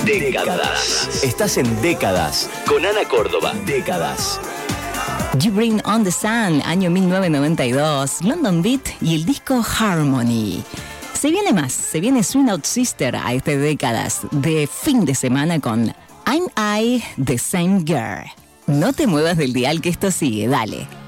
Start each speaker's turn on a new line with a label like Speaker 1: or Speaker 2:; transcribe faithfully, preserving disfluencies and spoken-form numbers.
Speaker 1: Décadas. Estás en Décadas con Ana Córdoba. Décadas.
Speaker 2: You Bring On The Sun, año mil novecientos noventa y dos, London Beat y el disco Harmony. Se viene más, se viene Swing Out Sister a este Décadas de fin de semana con I'm I, The Same Girl. No te muevas del dial que esto sigue, dale.